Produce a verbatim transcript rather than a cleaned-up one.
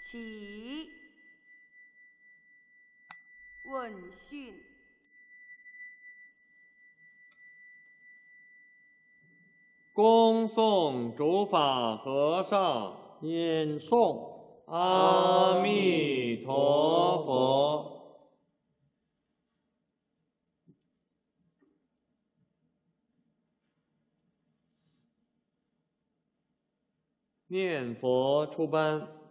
起。问讯。 恭送主法和尚。 念诵。 阿弥陀佛。念佛出班。